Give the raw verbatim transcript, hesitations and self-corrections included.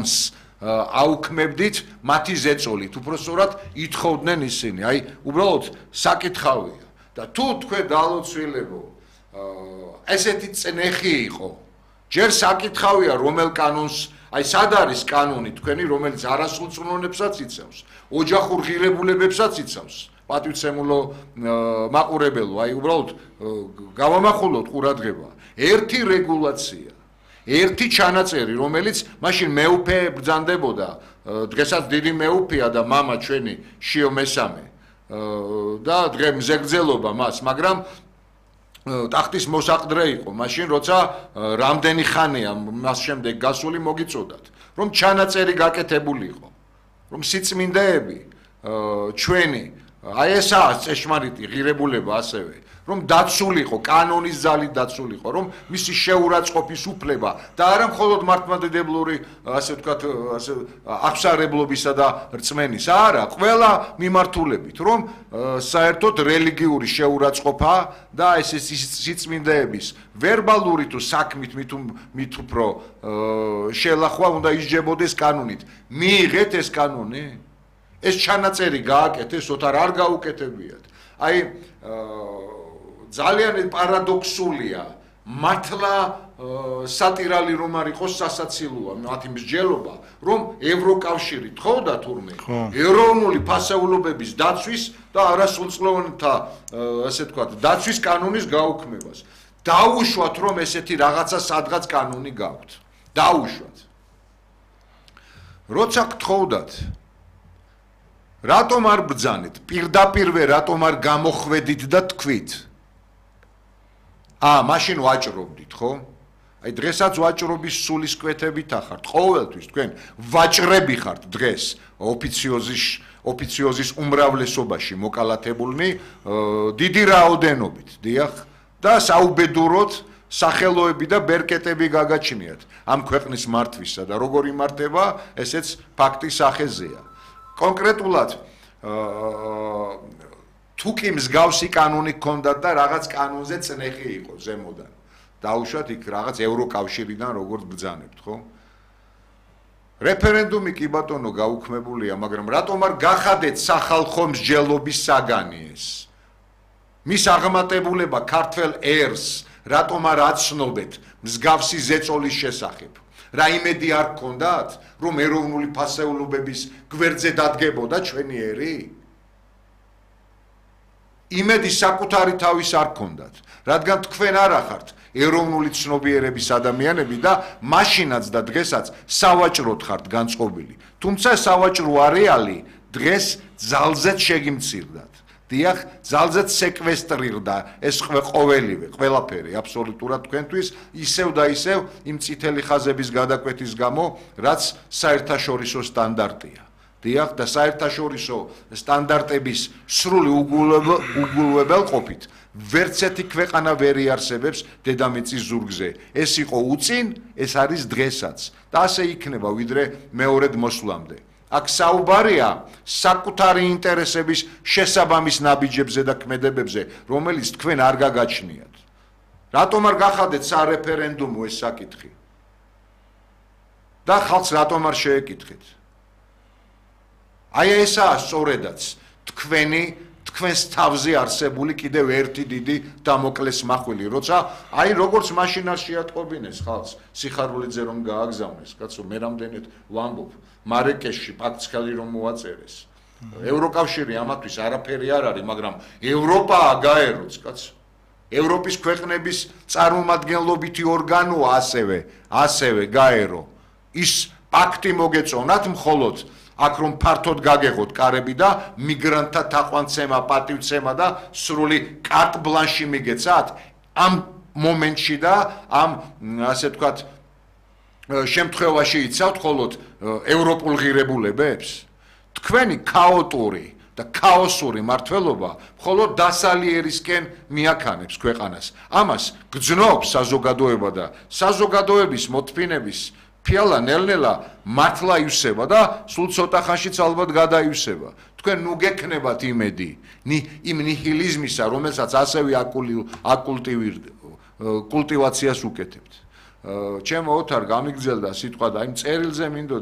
კანონს აუქმებდით მათი ზეწოლით, უბრალოდ ითხოვდნენ ისინი, აი უბრალოდ საკითხავია და თუ თქვენ დალოცვილებო ესეთი წნეხი იყო, ჯერ საკითხავია რომელ კანონს, აი სად არის კანონი თქვენი, რომელიც არასრულწლოვნებსაც იცავს, ოჯახურ ღირებულებებსაც იცავს, პატივცემულო მაყურებელო, აი უბრალოდ გავამახვილოთ ყურადღება, ერთი რეგულაცია, ერთი ჩანაწერი, რომელიც მაშინ მეუფე ბრძანდებოდა, დღესაც დიდი მეუფეა და მამა ჩვენი შიო მესამე და დღე მზეგრძელობა მას, მაგრამ ტახტის მოსაყდრე იყო, მაშინ როცა რამდენი ხანია მას შემდეგ გასული მოგიწოდათ, რომ ჩანაწერი გაკეთებული იყო, რომ სიწმინდეები ჩვენი აი ესაა წეშმარიტი ღირებულება ასევე, რომ დაცულიყო, კანონის ძალით დაცულიყო, რომ მისი შეურაცხყოფის უფლება და არა მხოლოდ მართლმადიდებლური, ასე ვთქვათ, ასე აღსარებლობისა და რწმენის, არა, ყველა მიმართულებით, რომ საერთოდ რელიგიური შეურაცხყოფა და ეს სიწმინდეების ვერბალური თუ საქმით მით უფრო შელახვა უნდა ისჯებოდეს კანონით. მიიღეთ ეს კანონი? ეს ჩანაწერი გააკეთეს, ოთარ არ გაუკეთებიათ. აი ძალიან პარადოქსულია, მართლა სატირალი რომ არ იყოს სასაცილოა მათი მსჯელობა, რომ ევროკავშირი თხოვდა თურმე ეროვნული ფასეულობების დაცვის და არასრულწლოვანთა, ასე ვთქვათ, დაცვის კანონის გაუქმებას. დაუშვათ, რომ ესეთი რაღაცა სადღაც კანონი გაქვთ. დაუშვათ. როცა გთხოვდათ, რატომ არ ბრძანეთ? პირდაპირვე რატომ არ გამოხვედით და თქვით? ა, მაშინ ვაჭრობდით, ხო? აი დღესაც ვაჭრობის სულისკვეთებით ახართ. ყოველთვის თქვენ ვაჭრები ხართ დღეს ოფიციოზის ოფიციოზის უმრავლესობაში მოკალათებულნი დიდი რაოდენობით, დიახ, და საუბედუროთ სახელოები და ბერკეტები გაგაჩნიათ ამ ქვეყნის მართვისა და როგორ იმართება, ესეც ფაქტის სახეზეა. კონკრეტულად თუ კი მსგავსი კანონი გქონდათ და რაღაც კანონზე წნეხი იყო ზემოდან. დაუშვათ იქ რაღაც ევროკავშირიდან როგორც ბრძანებთ, ხო? რეფერენდუმი კი ბატონო გაუქმებულია, მაგრამ რატომ არ გახადეთ სახალხო მსჯელობის საგანი ეს? მის აღმატებულება ქართველ ერს რატომ არ აცნობეთ მსგავსი ზეწოლის შესახებ? რა იმედი არ გქონდათ, რომ ეროვნული ფასეულობების გვერდზე დადგებოდა ჩვენი ერი? იმედი საკუთარი თავის არ გქონდათ, რადგან თქვენ არ ახართ ეროვნული ცნობიერების ადამიანები და მაშინაც და დღესაც სავაჭროდ ხართ განწყობილი. თუმცა სავაჭრო არეალი დღეს ძალზედ შეგიმცირდათ. დიახ, ძალზედ სეკვესტრირდა ეს ყოველივე, ყველაფერი აბსოლუტურად თქვენთვის ისევ და ისევ იმ წითელი ხაზების გადაკვეთის გამო, რაც საერთაშორისო სტანდარტია. დიახ, და საერთაშორისო სტანდარტების სრული უგულვებელყოფით ვერც ერთი ქვეყანა ვერ იარსებებს დედამიწის ზურგზე. ეს იყო უწინ, ეს არის დღესაც და ასე იქნება ვიდრე მეორედ მოსვლამდე. აქ საუბარია საკუთარი ინტერესების შესაბამის ნაბიჯებზე და ქმედებებზე, რომელიც თქვენ არ გაგაჩნიათ. რატომ არ გახადეთ სარეფერენდუმო ეს საკითხი? და ხალხს რატომ არ შეეკითხეთ? აი ესაა სწორედაც თქვენი თქვენს თავზე არსებული კიდევ ერთი დიდი დამოკლეს მახვილი, როცა აი როგორც მაშინას შეატყობინეს ხალხს სიხარულიძე რომ გააგზავნეს, კაცო, მე რამდენად ვამბობ, მარეკეში პაქტცხელი რომ მოაწერეს. ევროკავშირი ამათვის არაფერი არ არის, მაგრამ ევროპაა გაეროც, კაცო. ევროპის ქვეყნების წარმომადგენლობითი ორგანოა ასევე, ასევე გაერო. ის პაქტი მოგეწონათ მხოლოდ აქ რომ ფართოდ გაგეღოთ კარები და მიგრანტთა თაყვანცემა, პატივცემა და სრული კარტ ბლანში მიგეცათ ამ მომენტში და ამ ასე ვთქვათ შემთხვევაში იცავთ მხოლოდ ევროპულ ღირებულებებს. თქვენი ქაოტური და ქაოსური მართლობა მხოლოდ დასალიერისკენ მიაქანებს ქვეყანას. ამას გძნობს საზოგადოება და საზოგადოების მოთფინების ფიალა ნელ-ნელა მართლა ივსება და სულ ცოტა ხანშიც ალბათ გადაივსება. თქვენ ნუ გექნებათ იმედი იმ ნიჰილიზმისა, რომელსაც ასევე აკულტივაციას უკეთებთ. ჩემო ოთარ გამიგრძელდა სიტყვა და იმ წერილზე მინდოდა